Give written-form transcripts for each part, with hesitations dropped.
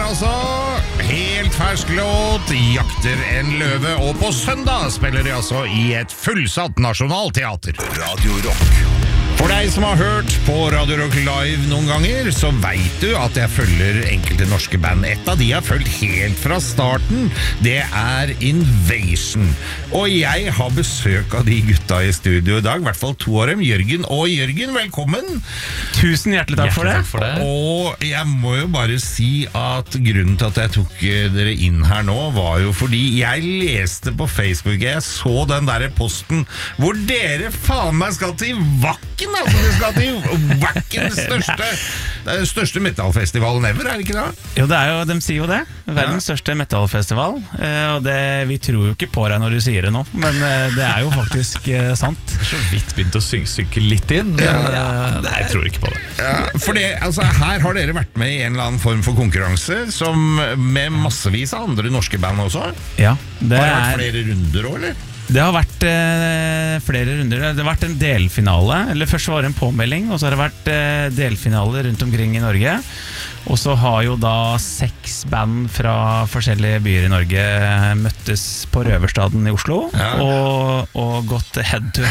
altså. Helt fersk låt, jakter en løve, og på søndag spiller de altså i et fullsatt nasjonalteater. Radio Rock. For deg som har hørt på Radio Rock Live noen ganger, så vet du at jeg følger enkelte norske band. Et av de jeg har følt helt fra starten, det er Invasion. Og jeg har besøk av de gutta i studio i dag, i hvert fall 2 av dem, Jørgen og Jørgen, velkommen. Tusen hjertelig takk for det. Og jeg må jo bare si at grunnen til at jeg tok dere inn her nå, var jo fordi jeg leste på Facebook, jeg så den der posten, hvor dere faen meg skal til Wacken. Altså, de skal til Wacken, den største metalfestivalen ever, er det ikke det? Jo, de sier jo det. Verdens største metalfestival. Og vi tror jo ikke på deg når du sier det nå, men det er jo faktisk sant. Så vidt begynt å synke litt inn. Nei, jeg tror ikke på det. Ja, for altså, her har dere vært med i en eller annen form for konkurranse, som med massevis av andre norske band også. Ja, det har vært flere runder også, eller? Det har vært flere runder. Det har vært en delfinale. Eller først var det en påmelding, og så har det vært delfinale rundt omkring i Norge. Og så har jo da 6 band fra forskjellige byer i Norge møttes på Røverstaden i Oslo, og gått head to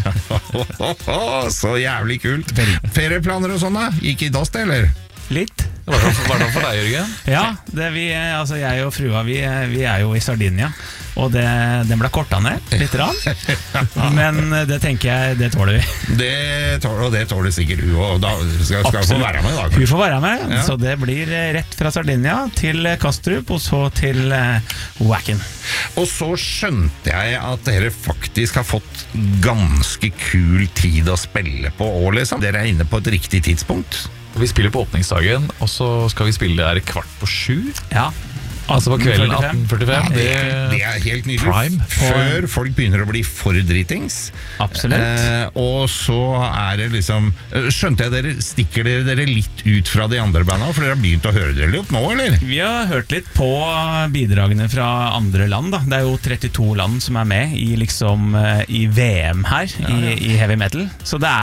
head. Så jævlig kult. Ferieplaner og sånn da? Gikk i dass det, eller? Litt. Var det for deg, Jørgen? Ja, jeg og frua, vi er jo i Sardinia. Og den ble kortet ned litt rann. Men det tenker jeg, det tåler vi. Det tåler sikkert hun, og da skal få være med i dag. Hun får være med, så det blir rett fra Sardinia til Kastrup, og så til Wacken. Og så skjønte jeg at dere faktisk har fått ganske kul tid å spille på også, liksom. Dere er inne på et riktig tidspunkt. Vi spiller på åpningsdagen, og så skal vi spille der 7:15. Ja. Altså på kvelden 18:45. Det er helt nydelig. Prime. Før folk begynner å bli for dritings. Absolutt. Og så er det liksom, skjønte jeg stikker dere litt ut fra de andre bandene, for dere har begynt å høre dere litt nå, eller? Vi har hørt litt på bidragene fra andre land da. Det er jo 32 land som er med i VM her, i heavy metal. Så det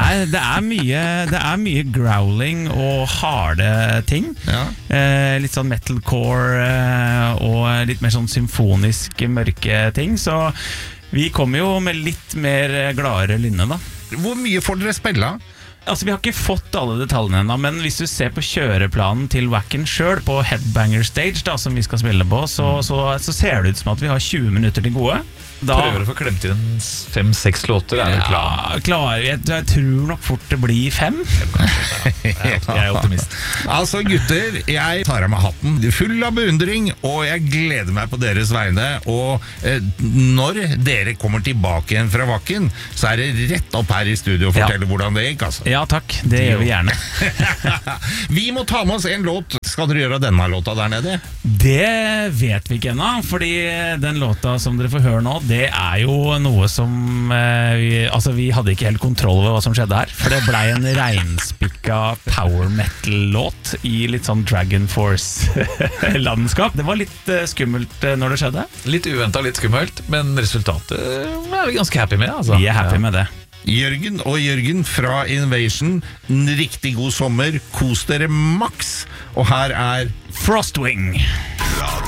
er mye growling og harde ting. Litt sånn metalcore og litt mer sånn symfoniske, mørke ting. Så vi kommer jo med litt mer gladere lynne da. Hvor mye får dere spille? Altså, vi har ikke fått alle detaljene ennå, men hvis du ser på kjøreplanen til Wacken selv, på Headbanger Stage da, som vi skal spille på, så ser det ut som at vi har 20 minutter til gode. Prøver å få klemt inn 5-6 låter, er det klar? Jeg tror nok fort det blir 5. Jeg er optimist. Altså gutter, jeg tar av meg hatten full av beundring, og jeg gleder meg på deres vegne. Og når dere kommer tilbake igjen fra Wacken, så er det rett opp her i studio og fortelle hvordan det gikk, altså. Ja takk, det gjør vi gjerne. Vi må ta med oss en låt. Skal dere gjøre denne låta der nede? Det vet vi ikke ennå, fordi den låta som dere får høre nå, det er jo noe som vi hadde ikke helt kontroll over hva som skjedde her. For det ble en regnspikka power metal-låt i litt sånn Dragon Force-landskap. Det var litt skummelt når det skjedde. Litt uventet, litt skummelt, men resultatet er vi ganske happy med, altså. Vi er happy med det. Jørgen og Jørgen fra Invasion, en riktig god sommer. Kos dere maks. Og her er Frostwing.